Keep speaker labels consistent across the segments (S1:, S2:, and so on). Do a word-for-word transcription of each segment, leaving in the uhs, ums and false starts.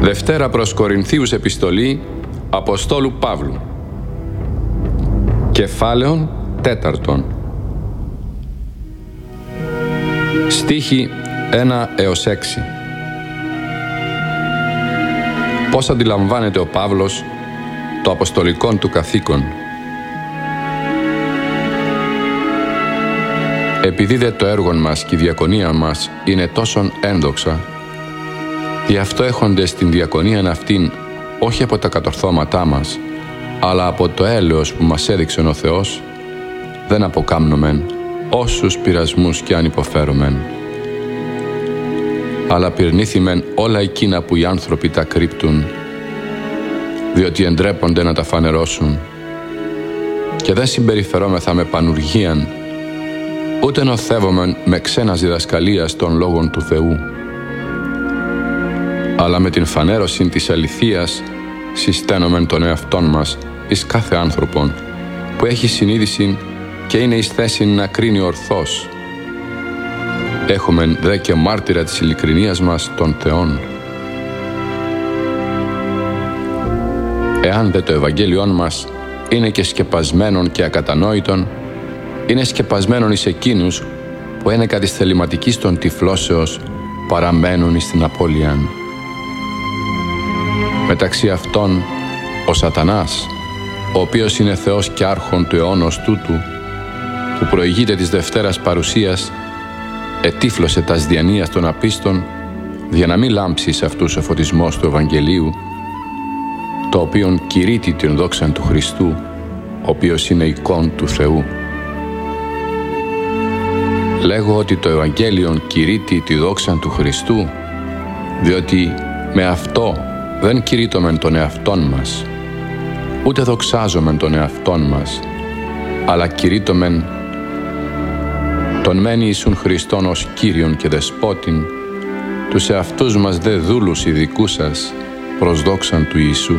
S1: Δευτέρα προς Κορινθίους επιστολή Αποστόλου Παύλου. Κεφάλαιον τέταρτον. Στίχοι ένα έως έξι. Πώς αντιλαμβάνεται ο Παύλος το αποστολικό του καθήκον? Επειδή δε το έργο μας και η διακονία μας είναι τόσον ένδοξα, γι' αυτό έχοντες την διακονίαν αυτήν όχι από τα κατορθώματά μας, αλλά από το έλεος που μας έδειξε ο Θεός, δεν αποκάμνομεν όσους πειρασμούς και αν υποφέρομεν. Αλλά πυρνήθημεν όλα εκείνα που οι άνθρωποι τα κρύπτουν, διότι εντρέπονται να τα φανερώσουν, και δεν συμπεριφερόμεθα με πανουργίαν, ούτε νοθεύομεν με ξένας διδασκαλίας των λόγων του Θεού, αλλά με την φανέρωση της αληθείας συσταίνομεν τον εαυτόν μας εις κάθε άνθρωπον που έχει συνείδηση και είναι εις θέση να κρίνει ορθώς. Έχομεν δε και μάρτυρα της ειλικρινίας μας των Θεών. Εάν δε το Ευαγγέλιόν μας είναι και σκεπασμένον και ακατανόητον, είναι σκεπασμένον εις εκείνους που είναι κατ' της θεληματικής των τυφλώσεως παραμένουν εις την απώλειαν. Μεταξύ αυτών ο Σατανάς, ο οποίος είναι Θεός και άρχον του αιώνος τούτου, που προηγείται της Δευτέρας παρουσίας, ετύφλωσε τας διανοίας των απίστων, για να μην λάμψει σε αυτούς ο φωτισμός του Ευαγγελίου, το οποίον κηρύττει την δόξαν του Χριστού, ο οποίος είναι εικόν του Θεού. Λέγω ότι το Ευαγγέλιον κηρύττει τη δόξαν του Χριστού, διότι με αυτό δεν κηρύττομεν τον εαυτόν μας, ούτε δοξάζομεν τον εαυτόν μας, αλλά κηρύττομεν τον μεν Ιησούν Χριστόν ως Κύριον και Δεσπότην, τους εαυτούς μας δε δούλους ειδικούς σας, προς δόξαν του Ιησού.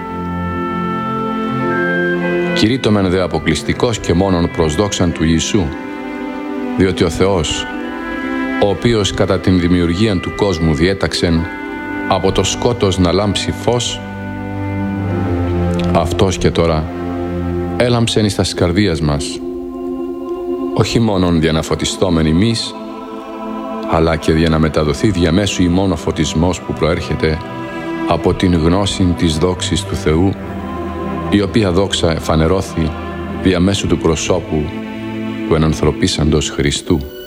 S1: Κηρύττομεν δε αποκλειστικός και μόνον προς δόξαν του Ιησού, διότι ο Θεός, ο οποίος κατά την δημιουργία του κόσμου διέταξεν από το σκότος να λάμψει φως, αυτός και τώρα έλαμψεν εις τας καρδίας μας, όχι μόνον για να φωτιστόμεν εμείς, αλλά και για να μεταδοθεί διαμέσου ημών ο φωτισμός που προέρχεται από την γνώση της δόξης του Θεού, η οποία δόξα εφανερώθη διαμέσου του προσώπου του ενανθρωπίσαντος Χριστού.